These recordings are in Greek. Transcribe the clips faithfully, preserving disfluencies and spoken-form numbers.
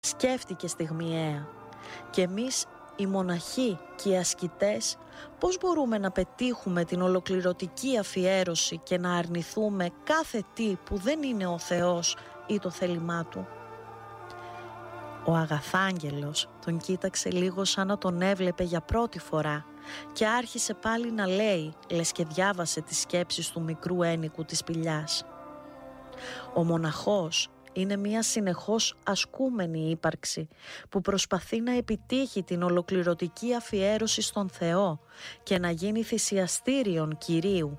Σκέφτηκε στιγμιαία. Και εμείς οι μοναχοί και οι ασκητές πώς μπορούμε να πετύχουμε την ολοκληρωτική αφιέρωση και να αρνηθούμε κάθε τι που δεν είναι ο Θεός ή το θέλημά Του? Ο Αγαθάγγελος τον κοίταξε λίγο σαν να τον έβλεπε για πρώτη φορά και άρχισε πάλι να λέει, λες και διάβασε τις σκέψεις του μικρού ένικου της σπηλιάς. Ο μοναχός είναι μια συνεχώς ασκούμενη ύπαρξη που προσπαθεί να επιτύχει την ολοκληρωτική αφιέρωση στον Θεό και να γίνει θυσιαστήριον Κυρίου.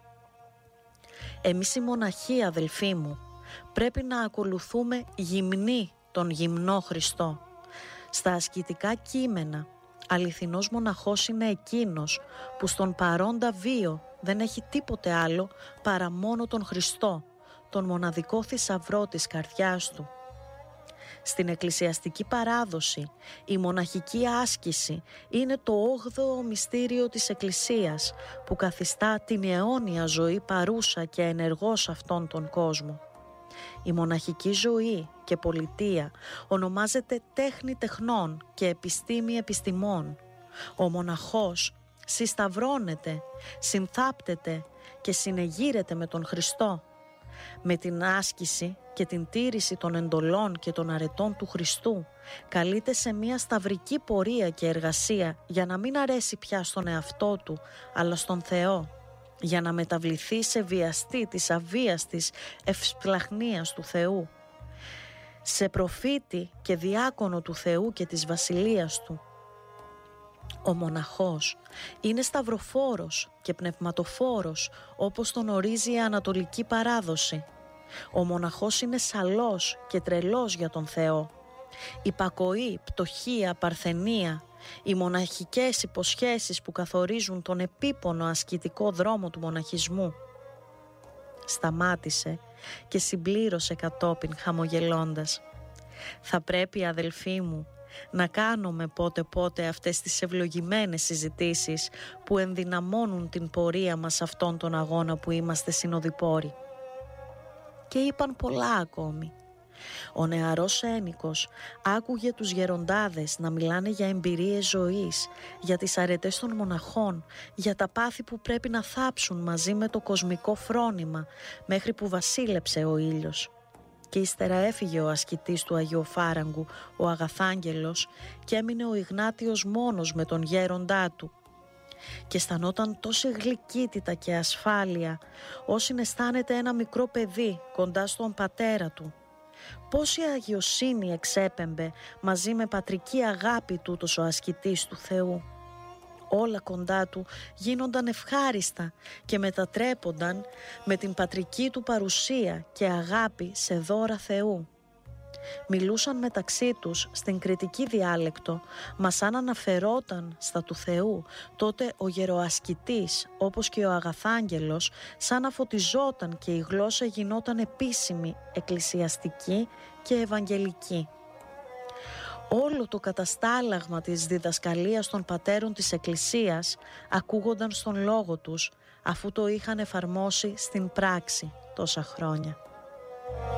Εμείς οι μοναχοί, αδελφοί μου, πρέπει να ακολουθούμε γυμνοί τον γυμνό Χριστό. Στα ασκητικά κείμενα, αληθινός μοναχός είναι εκείνος που στον παρόντα βίο δεν έχει τίποτε άλλο παρά μόνο τον Χριστό, τον μοναδικό θησαυρό της καρδιάς του. Στην εκκλησιαστική παράδοση, η μοναχική άσκηση είναι το όγδοο μυστήριο της Εκκλησίας που καθιστά την αιώνια ζωή παρούσα και ενεργό σε αυτόν τον κόσμο. Η μοναχική ζωή και πολιτεία ονομάζεται τέχνη τεχνών και επιστήμη επιστημών. Ο μοναχός συσταυρώνεται, συνθάπτεται και συνεγείρεται με τον Χριστό. Με την άσκηση και την τήρηση των εντολών και των αρετών του Χριστού καλείται σε μια σταυρική πορεία και εργασία για να μην αρέσει πια στον εαυτό του αλλά στον Θεό, για να μεταβληθεί σε βιαστή της αβίαστης ευσπλαχνίας του Θεού, σε προφήτη και διάκονο του Θεού και της βασιλείας Του. Ο μοναχός είναι σταυροφόρος και πνευματοφόρος όπως τον ορίζει η Ανατολική παράδοση. Ο μοναχός είναι σαλός και τρελός για τον Θεό. Υπακοή, πτωχία, παρθενία, οι μοναχικές υποσχέσεις που καθορίζουν τον επίπονο ασκητικό δρόμο του μοναχισμού. Σταμάτησε και συμπλήρωσε κατόπιν χαμογελώντας. Θα πρέπει, αδελφοί μου, να κάνουμε πότε πότε αυτές τις ευλογημένες συζητήσεις που ενδυναμώνουν την πορεία μας σε αυτόν τον αγώνα που είμαστε συνοδοιπόροι. Και είπαν πολλά ακόμη. Ο νεαρός ένικος άκουγε τους γεροντάδες να μιλάνε για εμπειρίες ζωής, για τις αρετές των μοναχών, για τα πάθη που πρέπει να θάψουν μαζί με το κοσμικό φρόνημα μέχρι που βασίλεψε ο ήλιος. Και ύστερα έφυγε ο ασκητής του Αγιοφάραγκου, ο Αγαθάγγελος, και έμεινε ο Ιγνάτιος μόνος με τον γέροντά του. Και αισθανόταν τόση γλυκύτητα και ασφάλεια όσοι αισθάνεται ένα μικρό παιδί κοντά στον πατέρα του. Πόση αγιοσύνη εξέπεμπε μαζί με πατρική αγάπη τούτος ο ασκητής του Θεού. Όλα κοντά του γίνονταν ευχάριστα και μετατρέπονταν με την πατρική του παρουσία και αγάπη σε δώρα Θεού. Μιλούσαν μεταξύ τους στην κρητική διάλεκτο, μα σαν αναφερόταν στα του Θεού, τότε ο γεροασκητής, όπως και ο Αγαθάγγελος, σαν να φωτιζόταν και η γλώσσα γινόταν επίσημη, εκκλησιαστική και ευαγγελική. Όλο το καταστάλαγμα της διδασκαλίας των πατέρων της Εκκλησίας ακούγονταν στον λόγο τους, αφού το είχαν εφαρμόσει στην πράξη τόσα χρόνια.